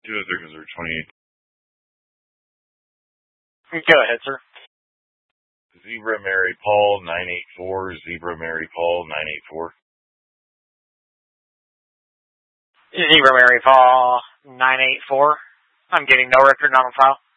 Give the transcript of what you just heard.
Go ahead, sir. Zebra Mary Paul 984. Zebra Mary Paul 984. Zebra Mary Paul 984. I'm getting no record not on file.